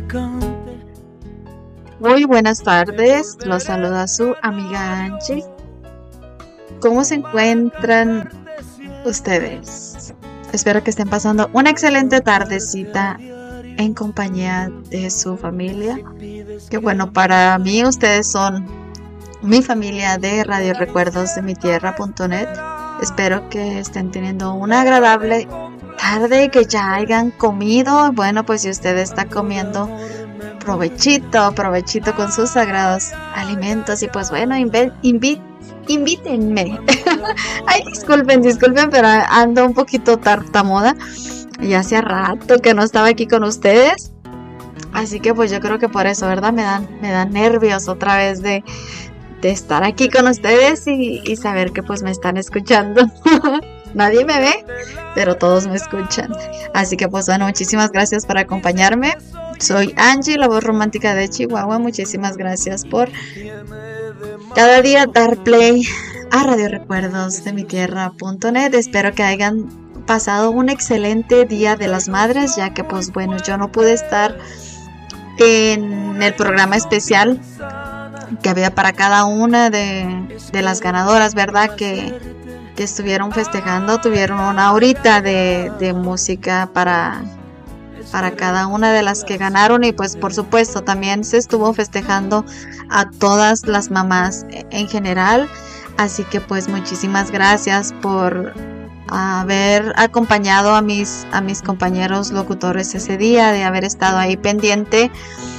Muy buenas tardes, los saluda su amiga Angie. ¿Cómo se encuentran ustedes? Espero que estén pasando una excelente tardecita en compañía de su familia. Que bueno, para mí ustedes son mi familia de Radio Recuerdos de mi Tierra.net. Espero que estén teniendo una agradable tarde, que ya hayan comido. Bueno, pues si usted está comiendo, provechito con sus sagrados alimentos. Y pues bueno, invítenme. Ay, disculpen, pero ando un poquito tartamuda. Y hacía rato que no estaba aquí con ustedes. Así que pues yo creo que por eso, ¿verdad? Me dan nervios otra vez de estar aquí con ustedes y saber que pues me están escuchando. Nadie me ve, pero todos me escuchan. Así que pues bueno, muchísimas gracias por acompañarme. Soy Angie, la voz romántica de Chihuahua. Muchísimas gracias por cada día dar play a Radio Recuerdos de mi Tierra.net. Espero que hayan pasado un excelente Día de las Madres, ya que pues bueno, yo no pude estar en el programa especial que había para cada una de las ganadoras, ¿verdad? Que estuvieron festejando. Tuvieron una horita de música para cada una de las que ganaron, y pues por supuesto también se estuvo festejando a todas las mamás en general. Así que pues muchísimas gracias por haber acompañado a mis compañeros locutores ese día, de haber estado ahí pendiente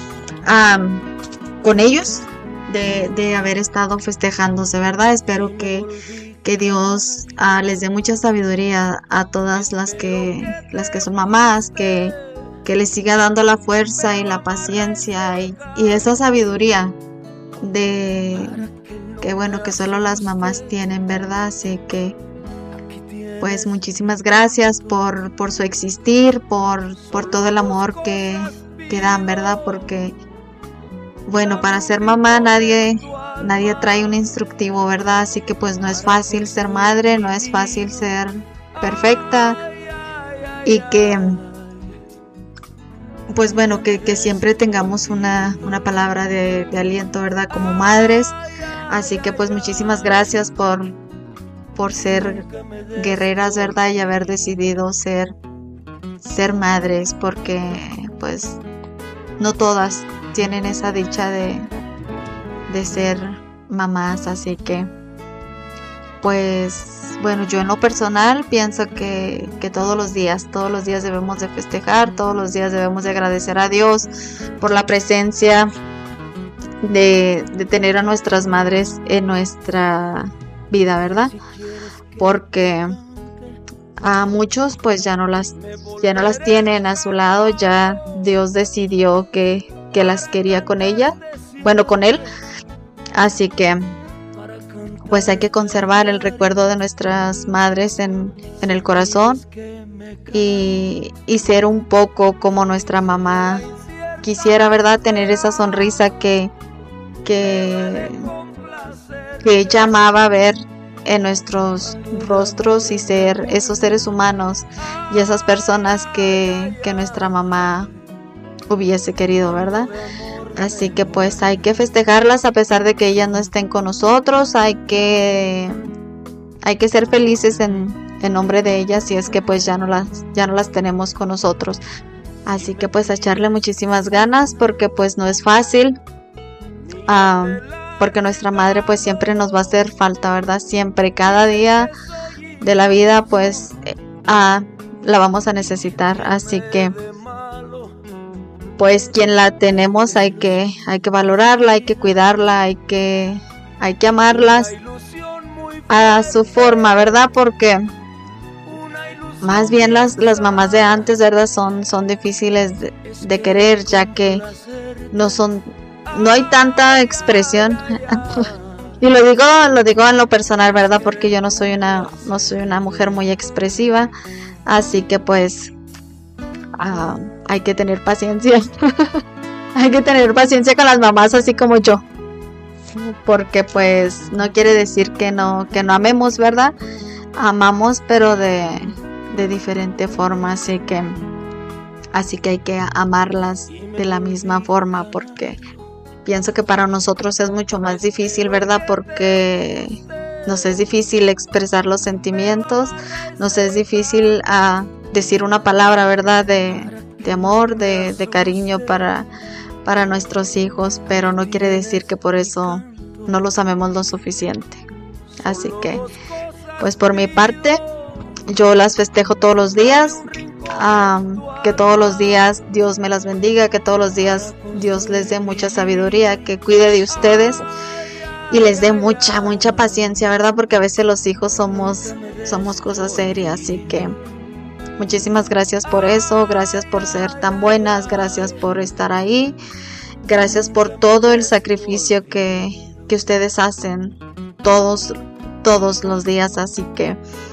con ellos, de haber estado festejándose, ¿verdad? Espero que Dios les dé mucha sabiduría a todas las que son mamás, que les siga dando la fuerza y la paciencia y esa sabiduría que bueno, que solo las mamás tienen, ¿verdad? Así que pues muchísimas gracias por su existir, por todo el amor que dan, ¿verdad? Porque bueno, para ser mamá nadie trae un instructivo, ¿verdad? Así que pues no es fácil ser madre, no es fácil ser perfecta, y que pues bueno, que siempre tengamos una palabra de aliento, ¿verdad? Como madres. Así que pues muchísimas gracias por ser guerreras, ¿verdad? Y haber decidido ser madres, porque pues no todas tienen esa dicha de ser mamás. Así que pues bueno, yo en lo personal pienso que todos los días debemos de festejar, todos los días debemos de agradecer a Dios por la presencia de tener a nuestras madres en nuestra vida, ¿verdad? Porque a muchos pues ya no las tienen a su lado. Ya Dios decidió que las quería con ella, bueno, con él. Así que pues hay que conservar el recuerdo de nuestras madres en el corazón y ser un poco como nuestra mamá quisiera, ¿verdad? Tener esa sonrisa que ella amaba ver en nuestros rostros, y ser esos seres humanos y esas personas que nuestra mamá hubiese querido, ¿verdad? Así que pues hay que festejarlas a pesar de que ellas no estén con nosotros. Hay que ser felices en nombre de ellas, si es que pues ya no las tenemos con nosotros. Así que pues a echarle muchísimas ganas, porque pues no es fácil, porque nuestra madre pues siempre nos va a hacer falta, ¿verdad? Siempre, cada día de la vida pues la vamos a necesitar. Así que pues quien la tenemos hay que valorarla, hay que cuidarla, hay que amarlas a su forma, ¿verdad? Porque más bien las mamás de antes, ¿verdad? Son difíciles de querer, ya que no hay tanta expresión. Y lo digo en lo personal, ¿verdad? Porque yo no soy una mujer muy expresiva. Así que pues hay que tener paciencia. Hay que tener paciencia con las mamás así como yo, porque pues no quiere decir que no amemos, ¿verdad? Amamos, pero de diferente forma. Así que Así que hay que amarlas de la misma forma, porque pienso que para nosotros es mucho más difícil, ¿verdad? Porque nos es difícil expresar los sentimientos, nos es difícil decir una palabra, ¿verdad? De amor, de cariño para nuestros hijos, pero no quiere decir que por eso no los amemos lo suficiente. Así que, pues por mi parte, yo las festejo todos los días. Que todos los días Dios me las bendiga, que todos los días Dios les dé mucha sabiduría, que cuide de ustedes y les dé mucha paciencia, ¿verdad? Porque a veces los hijos somos cosas serias. Así que muchísimas gracias por eso, gracias por ser tan buenas, gracias por estar ahí, gracias por todo el sacrificio que ustedes hacen todos los días. Así que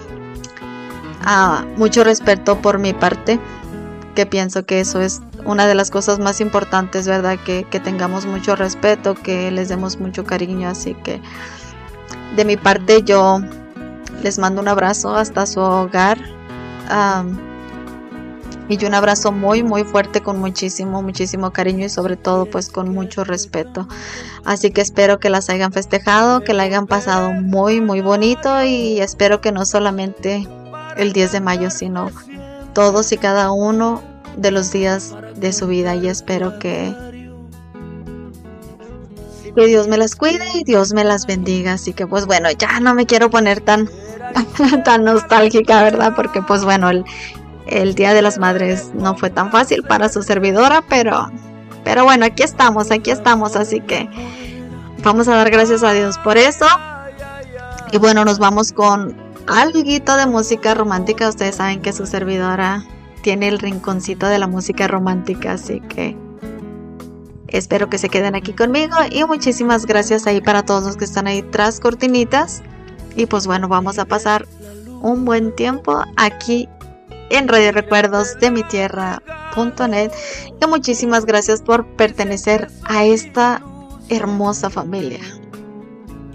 mucho respeto por mi parte, que pienso que eso es una de las cosas más importantes, ¿verdad? Que tengamos mucho respeto, que les demos mucho cariño. Así que de mi parte yo les mando un abrazo hasta su hogar, y un abrazo muy fuerte, con muchísimo cariño y sobre todo pues con mucho respeto. Así que espero que las hayan festejado, que la hayan pasado muy bonito, y espero que no solamente el 10 de mayo, sino todos y cada uno de los días de su vida. Y espero que Dios me las cuide y Dios me las bendiga. Así que pues bueno, ya no me quiero poner tan nostálgica, ¿verdad? Porque pues bueno, el Día de las Madres no fue tan fácil para su servidora, pero bueno, aquí estamos, así que vamos a dar gracias a Dios por eso. Y bueno, nos vamos con alguito de música romántica. Ustedes saben que su servidora tiene el rinconcito de la música romántica, así que espero que se queden aquí conmigo, y muchísimas gracias ahí para todos los que están ahí tras cortinitas. Y pues bueno, vamos a pasar un buen tiempo aquí en Radio Recuerdos de mi Tierra.net, y muchísimas gracias por pertenecer a esta hermosa familia.